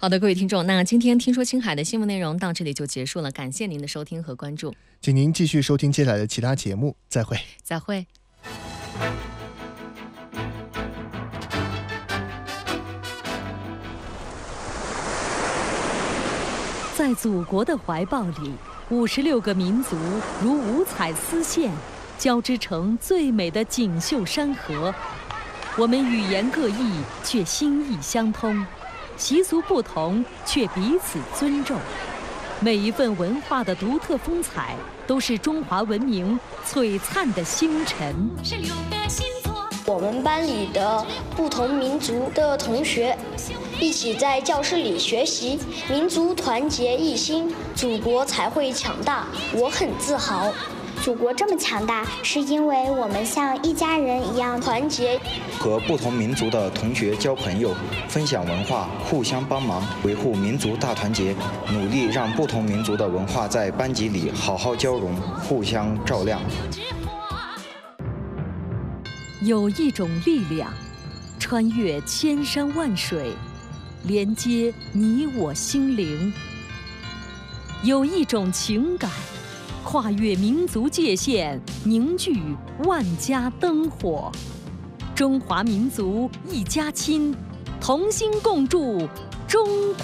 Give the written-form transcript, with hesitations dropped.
好的，各位听众，那今天听说青海的新闻内容到这里就结束了，感谢您的收听和关注， 请您继续收听接下来的其他节目，再会。 再会。 在祖国的怀抱里，56个民族如五彩丝线，交织成最美的锦绣山河。我们语言各异，却心意相通；习俗不同，却彼此尊重。每一份文化的独特风采，都是中华文明璀璨的星辰。 我们班里的不同民族的同学一起在教室里学习，民族团结一心，祖国才会强大。我很自豪。 祖国这么强大，是因为我们像一家人一样团结。 和不同民族的同学交朋友，分享文化，互相帮忙，维护民族大团结，努力让不同民族的文化在班级里好好交融，互相照亮。 有一种力量，穿越千山万水，连接你我心灵；有一种情感，跨越民族界限，凝聚万家灯火。中华民族一家亲，同心共筑中国。